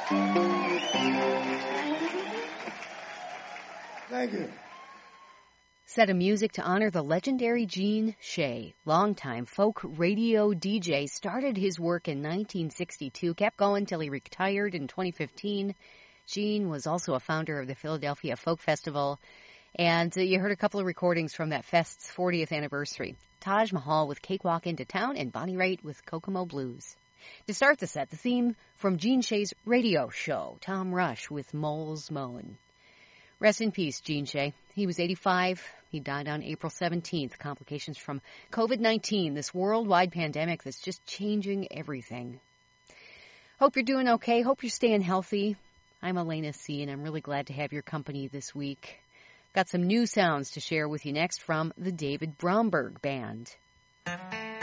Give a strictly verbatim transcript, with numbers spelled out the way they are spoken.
Thank you. Set of music to honor the legendary Gene Shea, longtime folk radio D J, started his work in nineteen sixty-two, kept going till he retired in twenty fifteen. Gene was also a founder of the Philadelphia Folk Festival, and uh, you heard a couple of recordings from that fest's fortieth anniversary. Taj Mahal with Cakewalk Into Town and Bonnie Raitt with Kokomo Blues. To start the set, the theme from Gene Shea's radio show, Tom Rush with Moles Moan. Rest in peace, Gene Shea. He was eighty-five. He died on April seventeenth. Complications from covid nineteen, this worldwide pandemic that's just changing everything. Hope you're doing okay. Hope you're staying healthy. I'm Elena C., and I'm really glad to have your company this week. Got some new sounds to share with you next from the David Bromberg Band.